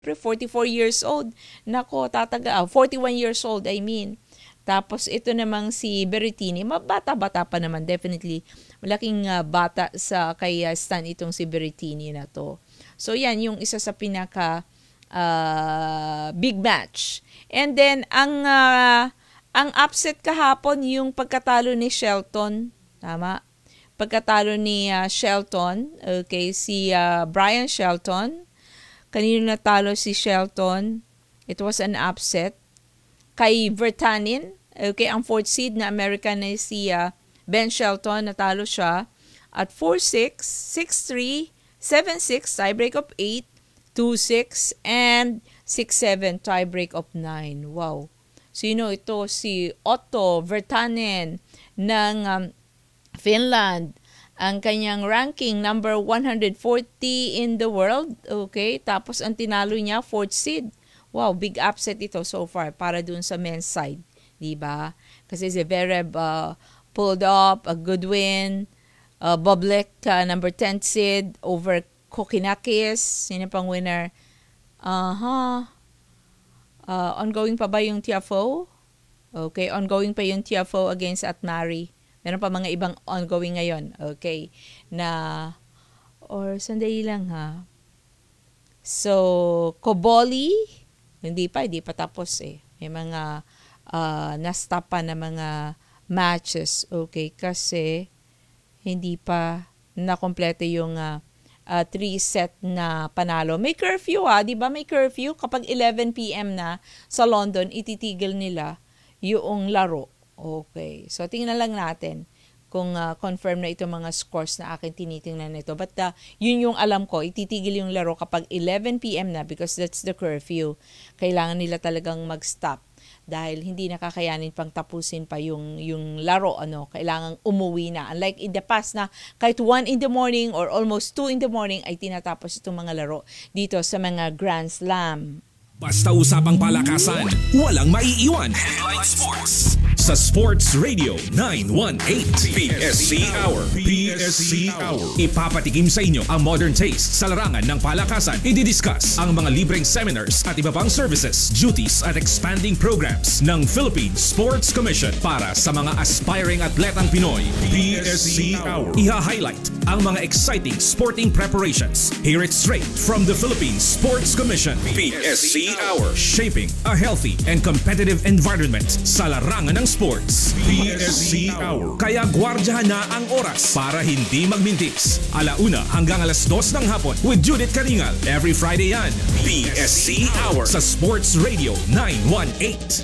44 years old. Nako, 41 years old, I mean. Tapos ito namang si Berrettini, bata-bata pa naman, definitely. Malaking bata sa kay Stan itong si Berrettini na to. So yan, yung isa sa pinaka big match. And then, ang upset kahapon, yung pagkatalo ni Shelton. Tama? Pagkatalo ni Shelton, okay, si Brian Shelton. Kanino natalo si Shelton? It was an upset. Kay Virtanen, okay, ang 4th seed na American na si Ben Shelton, natalo siya at 4-6, 6-3, 7-6, tiebreak of 8, 2-6, and 6-7, tiebreak of 9. Wow. Sino ito? Si Otto Virtanen ng Finland. Ang kanyang ranking, number 140 in the world. Okay, tapos ang tinalo niya, 4th seed. Wow, big upset ito so far para dun sa men's side, di ba? Kasi Zverev pulled up a good win. Bublik, number 10 seed over Kokkinakis. Sino pang winner? Ongoing pa ba yung Tiafoe? Okay, ongoing pa yung Tiafoe against Atmari. Meron pa mga ibang ongoing ngayon. Okay, sandali lang ha. So, Koboli, hindi pa tapos eh. May mga na-stop pa na mga matches, okay, kasi hindi pa nakompleto yung 3-set na panalo. May curfew di ba? May curfew kapag 11 PM na sa London, ititigil nila yung laro. Okay. So tingnan lang natin kung confirm na itong mga scores na akin tinitingnan nito. But yun yung alam ko, ititigil yung laro kapag 11 PM na because that's the curfew. Kailangan nila talagang mag-stop dahil hindi nakakayanin pang tapusin pa yung laro. Kailangan umuwi na. Unlike in the past na kahit 1 in the morning or almost 2 in the morning ay tinatapos itong mga laro dito sa mga Grand Slam. Basta usapang palakasan, walang maiiwan. Headline Sports sa Sports Radio 918 PSC Hour. PSC Hour. Ipapatikim sa inyo ang modern taste sa larangan ng palakasan. I-discuss ang mga libreng seminars at iba pang services, duties at expanding programs ng Philippine Sports Commission para sa mga aspiring atletang Pinoy. PSC Hour. Iha-highlight ang mga exciting sporting preparations. Hear it straight from the Philippine Sports Commission. PSC Hour. Shaping a healthy and competitive environment sa larangan ng sports. PSC Hour. Kaya gwardyahan na ang oras para hindi magmintis. 1:00 hanggang 2:00 ng hapon with Judith Karingal. Every Friday yan. PSC Hour sa Sports Radio 918.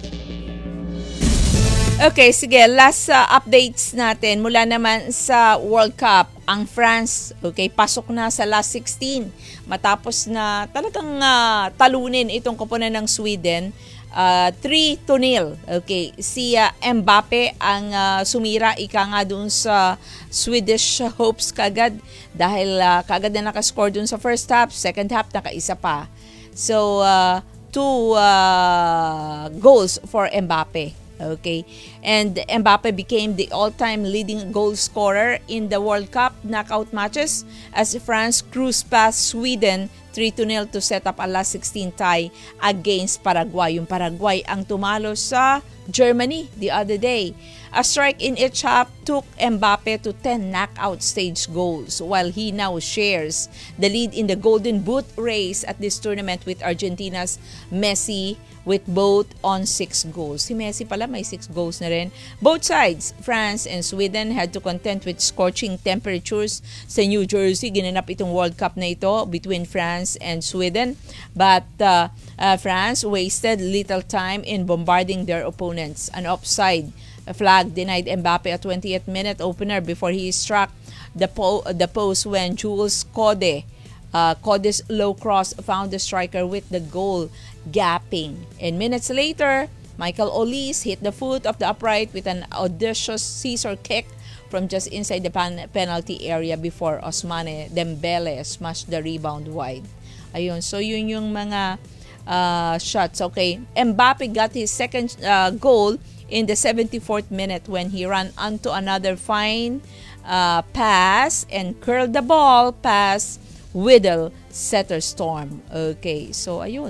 Okay, sige. Last updates natin mula naman sa World Cup. Ang France, okay, pasok na sa last 16. Matapos na talagang talunin itong koponan ng Sweden. 3-0. Okay, si Mbappe ang sumira nga doon sa Swedish hopes kagad dahil kagad na nakascore doon sa first half, second half nakaisa pa. So 2 goals for Mbappe. Okay, and Mbappe became the all-time leading goal scorer in the World Cup knockout matches as France cruised past Sweden 3-0 to set up a last 16 tie against Paraguay. Yung Paraguay ang tumalo sa Germany the other day. A strike in each half took Mbappe to 10 knockout stage goals while he now shares the lead in the Golden Boot race at this tournament with Argentina's Messi with both on 6 goals. Si Messi pala may 6 goals na rin. Both sides, France and Sweden, had to contend with scorching temperatures sa New Jersey. Ginanap itong World Cup na ito between France and Sweden. But France wasted little time in bombarding their opponents. An offside flag denied Mbappe a 20th minute opener before he struck the post when Jules Kode's low cross found the striker with the goal gapping. And minutes later, Michael Olise hit the foot of the upright with an audacious scissor kick from just inside the penalty area before Ousmane Dembele smashed the rebound wide. Ayun, so yun yung mga shots. Okay, Mbappe got his second goal in the 74th minute when he ran onto another fine pass and curled the ball past Whittle Setterstorm. Okay, so ayun.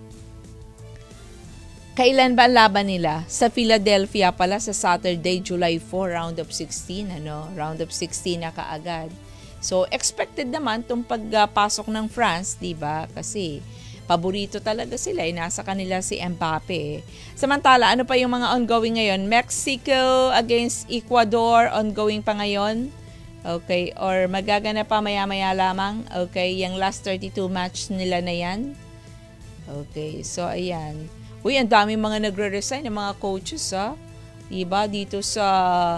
Kailan ba ang laban nila? Sa Philadelphia pala sa Saturday, July 4, round of 16. Round of 16 na kaagad. So, expected naman itong pagpasok ng France, di ba? Kasi paborito talaga sila. Nasa kanila si Mbappe. Samantala, ano pa yung mga ongoing ngayon? Mexico against Ecuador, ongoing pa ngayon. Okay, or magaganap pa maya-maya lamang. Okay, yung last 32 match nila na yan. Okay, so ayan. Uy, ang daming mga nagre-resign ng mga coaches, ha? Diba? Dito sa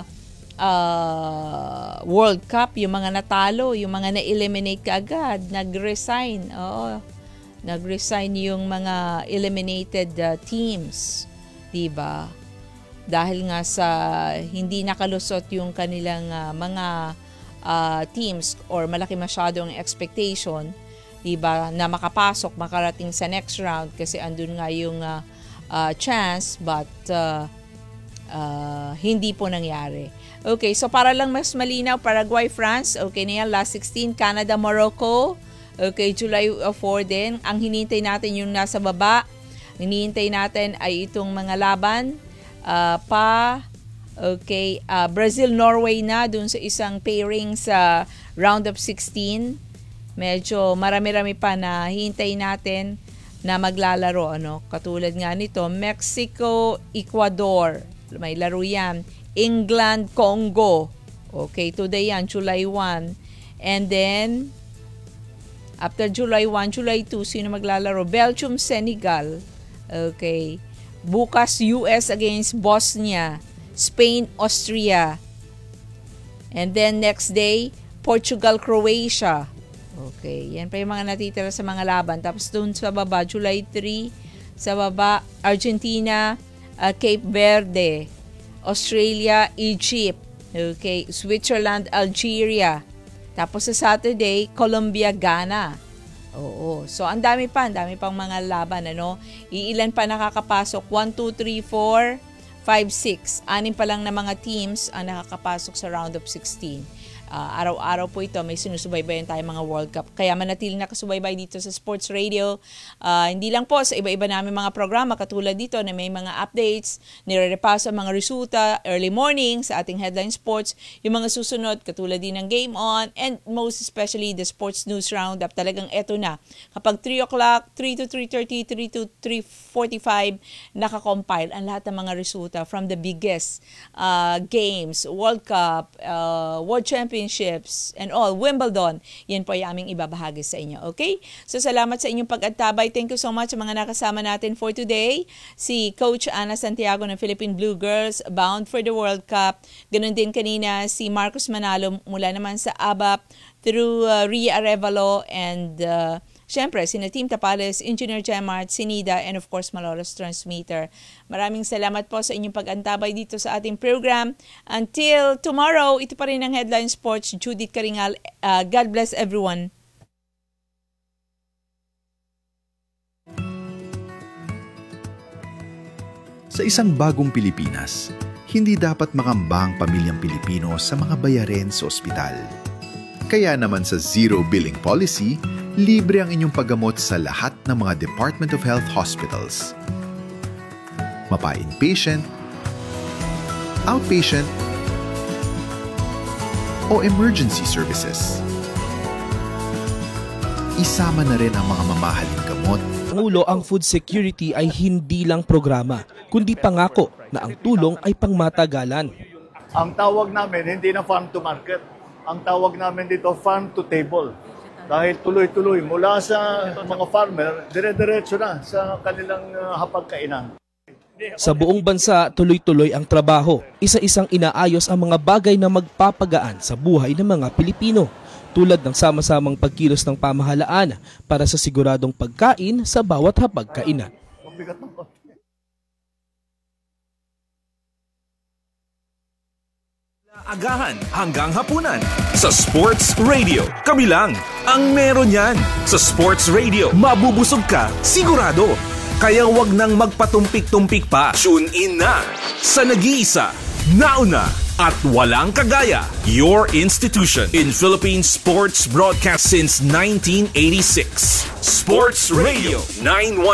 World Cup, yung mga natalo, yung mga na-eliminate kaagad, nag-resign. Oo. Nag-resign yung mga eliminated teams. Diba? Dahil nga sa hindi nakalusot yung kanilang mga teams or malaki masyadong expectation, diba, na makapasok, makarating sa next round kasi andun nga yung chance but hindi po nangyari. Okay, so para lang mas malinaw, Paraguay, France, okay na yan, last 16, Canada, Morocco, okay, July 4 din. Ang hinihintay natin yung nasa baba, hinihintay natin ay itong mga laban okay, Brazil, Norway na dun sa isang pairing sa round of 16. Medyo marami-rami pa na hintay natin na maglalaro. Katulad nga nito, Mexico, Ecuador. May laro yan. England, Congo. Okay, today yan, July 1. And then, after July 1, July 2, sino maglalaro? Belgium, Senegal. Okay. Bukas, US against Bosnia. Spain, Austria. And then next day, Portugal, Croatia. Okay, yan pa yung mga natitira sa mga laban. Tapos doon sa baba, July 3, sa baba, Argentina, Cape Verde, Australia, Egypt, okay, Switzerland, Algeria. Tapos sa Saturday, Colombia, Ghana. Oo, so ang dami pang mga laban, Iilan pa nakakapasok? 1, 2, 3, 4, 5, 6. 6 pa lang na mga teams ang nakakapasok sa round of 16. Araw-araw po ito may sinusubaybayan tayo mga World Cup. Kaya manatiling nakasubaybay dito sa Sports Radio. Hindi lang po sa iba-iba namin mga programa katulad dito na may mga updates, nire-repaso ang mga resulta early morning sa ating Headline Sports, yung mga susunod katulad din ng Game On, and most especially the Sports News Roundup. Talagang eto na. Kapag 3 o'clock, 3 to 3:30, 3 to 3:45, nakakompile ang lahat ng mga resulta from the biggest games, World Cup, World Championships, and all, Wimbledon. Yan po yung aming ibabahagi sa inyo. Okay? So, salamat sa inyong pag-antabay. Thank you so much sa mga nakasama natin for today. Si Coach Ana Santiago ng Philippine Blue Girls, bound for the World Cup. Ganun din kanina si Marcos Manalo mula naman sa ABAP through Ria Arevalo and syempre, sina Team Tapales, Engineer Gemart, Sinida, and of course, Malolos Transmitter. Maraming salamat po sa inyong pag-antabay dito sa ating program. Until tomorrow, ito pa rin ang Headline Sports. Judith Karingal. God bless everyone. Sa isang bagong Pilipinas, hindi dapat makamba ang pamilyang Pilipino sa mga bayarin sa ospital. Kaya naman sa Zero Billing Policy, libre ang inyong paggamot sa lahat ng mga Department of Health hospitals. Mapa-inpatient, outpatient, o emergency services. Isama na rin ang mga mamahaling gamot. Pangulo, ang food security ay hindi lang programa, kundi pangako na ang tulong ay pangmatagalan. Ang tawag namin hindi na farm to market. Ang tawag namin dito farm to table. Dahil tuloy-tuloy mula sa mga farmer, dire-diretso na sa kanilang hapagkainan. Sa buong bansa, tuloy-tuloy ang trabaho. Isa-isang inaayos ang mga bagay na magpapagaan sa buhay ng mga Pilipino, tulad ng sama-samang pagkilos ng pamahalaan para sa siguradong pagkain sa bawat hapagkainan. Agahan hanggang hapunan sa Sports Radio. Kami lang ang meron yan. Sa Sports Radio, mabubusog ka, sigurado. Kaya wag nang magpatumpik-tumpik pa. Tune in na sa nag-iisa, nauna at walang kagaya. Your institution in Philippine sports broadcast since 1986. Sports Radio 91.